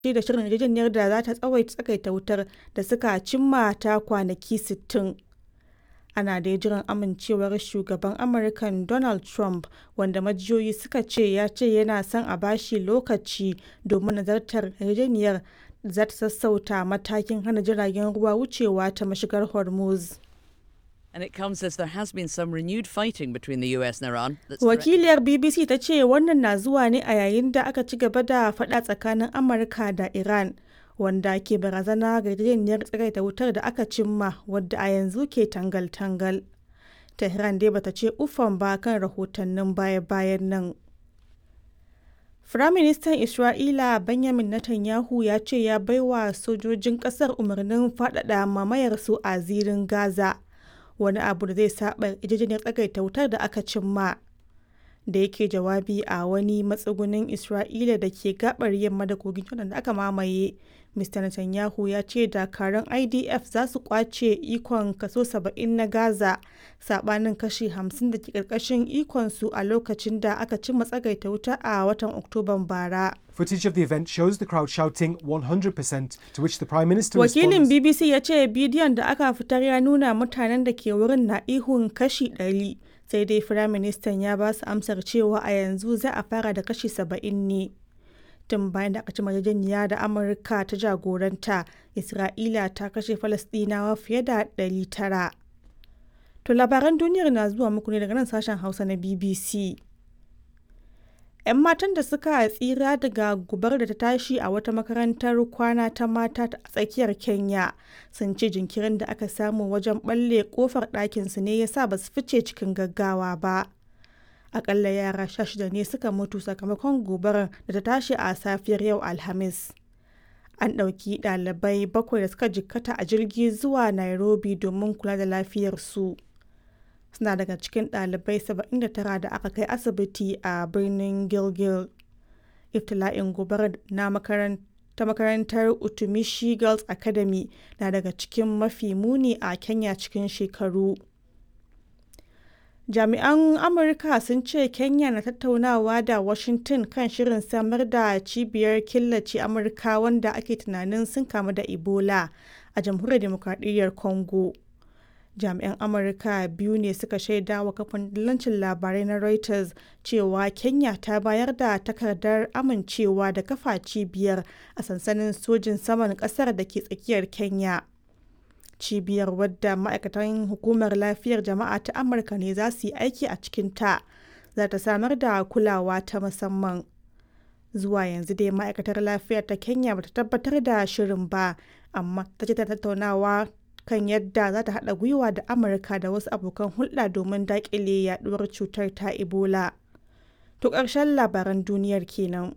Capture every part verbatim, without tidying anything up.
da shirin yarjejeniyar da za ta tsawaita tsagaita wutar da suka cimma ta kwanaki sittin. Ana dai jiran amincewar shugaban Amurkan Donald Trump, wanda majiyoyi suka ce ya ce yana son a bashi lokaci domin nazartar yarjejeniyar da za ta sassauta matakin hana jiragen ruwa wucewa ta mashigar Hormuz. And it comes as there has been some renewed fighting between the U S and Iran. Wakiliyar B B C ta ce wannan na zuwa ne a yayin da aka ci gaba da faɗa tsakanin Amurka da Iran, wanda ke barazana ga yarjejeniyar tsagaita wutar da aka cimma, wadda a yanzu ke tangal-tangal. Tehran dai bata ce ufan ba kan rahotannin baya-bayan nan. Firaministan Isra'ila Benjamin Netanyahu ya ce ya baiwa sojojin ƙasar umarnin faɗaɗa mamayarsu a zirin Gaza, wani abu da zai saba yarjejeniyar tsagaita wutar da aka cimma. Da yake jawabi a wani matsugunin Isra'ila da ke gabar yamma da kogin Jordan da aka mamaye, Mista Netanyahu ya ce dakarun I D F za su kwace ikon kaso saba'in na Gaza, sabanin kashi hamsin da ke karkashin ikonsu a lokacin da aka cimma tsagaita wuta a watan Oktoban bara. Footage of the event shows the crowd shouting one hundred percent, to which the Prime Minister responds. Wakilin B B C ya ce bidiyon da aka fitar ya nuna mutanen da ke wurin na ihun kashi ɗari, sai dai Firaministan ya ba su amsar cewa a yanzu za a fara da kashi saba'in ne. Tun bayan da aka ci yarjejeniya da Amurka ta jagoranta, Isra'ila ta kashe Falasɗinawa fiye da ɗari tara. To labaran duniyar na zuwa muku ne daga nan sashen Hausa na B B C. 'Yan matan da suka tsira daga gubar da ta tashi a wata makarantar kwana ta mata a tsakiyar Kenya sun ce jinkirin da aka samu wajen balle kofar ɗakinsu ne ya sa ba su fice cikin gaggawa ba. Akalla yara sha shida ne suka mutu sakamakon gobarar da ta tashi a safiyar yau Alhamis. An ɗauki ɗalibai bakwai da suka jikkata a jirgi zuwa Nairobi domin kula da lafiyarsu. Suna daga cikin ɗalibai saba'in da tara da aka kai asibiti a birnin Gilgil. Iftila'in gobarar na ta makarantar Utumishi Girls Academy na daga cikin mafi muni a Kenya cikin shekaru. Jami'an Amurka sun ce Kenya na tattaunawa da Washington kan shirin samar da cibiyar killace Amurka wanda ake tunanin sun kamu da Ebola a Jamhuriyar Dimokradiyyar Congo. Jami'an Amurka biyu ne suka shaida wa kafin dillancin labarai na Reuters cewa Kenya ta bayar da takardar amincewa da kafa cibiyar a sansanin sojin saman ƙasar da ke tsakiyar Kenya. Cibiyar, wadda ma'aikatan Hukumar Lafiyar Jama'a ta Amurka ne za su yi aiki a cikinta, za ta samar da kulawa ta musamman. Zuwa yanzu dai ma'aikatar lafiyar ta Kenya bata tabbatar da shirin ba, amma ta ce ta tattaunawa kan yadda za ta haɗa gwiwa da Amurka da wasu abokan hulɗa domin daƙile yaɗuwar cutar ta Ebola. To ƙarshen labaran duniyar kenan.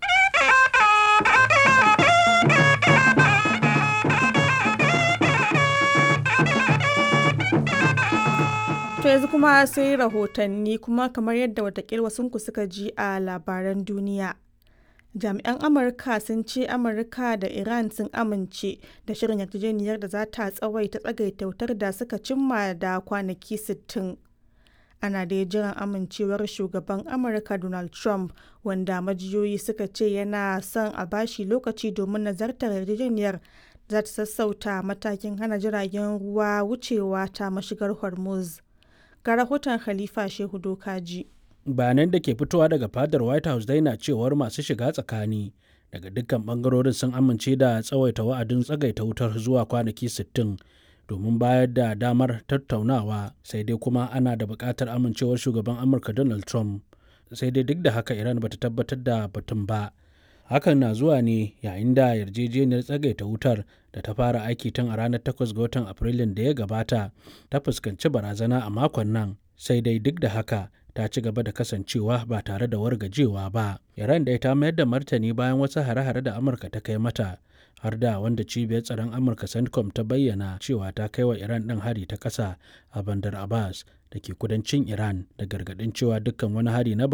To yanzu kuma sai rahotanni, kuma kamar yadda watakila wasunku suka ji a labaran duniya. Jami'an Amurka sun ce Amurka da Iran sun amince da shirin yarjejeniyar da za ta tsawaita tsagaita wutar da suka cimma da kwanaki sittin. Ana dai jiran amincewar shugaban Amurka Donald Trump, wanda majiyoyi suka ce yana son a bashi lokaci domin nazartar yarjejeniyar za ta sassauta matakin hana jiragen ruwa wucewa ta mashigar Hormuz. Ga rahoton Khalifa Shehu Dokaji. Bayanan da ke fitowa daga fadar White House dai na cewar masu shiga tsakani daga dukkan bangarorin sun amince da tsawaita wa'adin tsagaita wutar zuwa kwanaki sittin domin bayar da damar tattaunawa, sai dai kuma ana da buƙatar amincewar shugaban Amurka Donald Trump. Sai dai duk da haka Iran bata tabbatar da batun ba. Hakan na zuwa ne yayin da yarjejeniyar tsagaita wutar da ta fara aiki tun a ranar takwas ga watan Afrilun da ya gabata ta fuskanci barazana a makon nan, sai dai duk da haka ta ci gaba da kasancewa ba tare da wargajewa ba. Iran dai ta mayar da martani bayan wasu hare-hare da Amurka ta kai mata, har da wanda cibiyar tsaron Amurka CENTCOM ta bayyana cewa ta kai wa Iran ɗin hari ta ƙasa a Bandar Abbas da ke kudancin Iran, da gargaɗin cewa dukkan wani hari na